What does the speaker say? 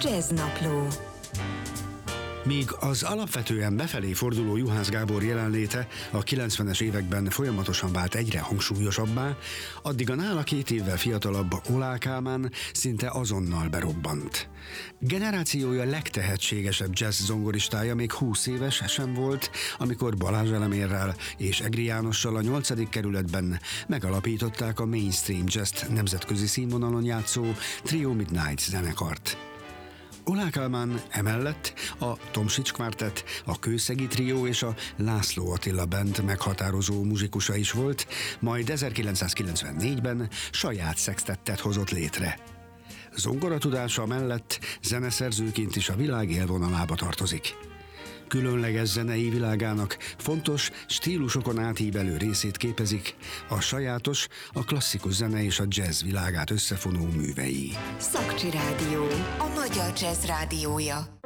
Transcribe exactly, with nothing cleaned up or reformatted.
Jazznapló. Míg az alapvetően befelé forduló Juhász Gábor jelenléte a kilencvenes években folyamatosan vált egyre hangsúlyosabbá, addig a nála két évvel fiatalabb Oláh Kálmán szinte azonnal berobbant. Generációja legtehetségesebb jazz zongoristája még húsz éves sem volt, amikor Balázs Elemérrel és Egri Jánossal a nyolcadik kerületben megalapították a mainstream jazzt nemzetközi színvonalon játszó Trio Midnight zenekart. Oláh Kálmán emellett a Tomsics Quartet, a Kőszegi Trió és a László Attila Band meghatározó muzsikusa is volt, majd ezerkilencszázkilencvennégyben saját szextettet hozott létre. Zongoratudása mellett zeneszerzőként is a világ élvonalába tartozik. Különleges zenei világának fontos, stílusokon átívelő részét képezik a sajátos, a klasszikus zene és a jazz világát összefonó művei. Szakcsi Rádió, a magyar jazz rádiója.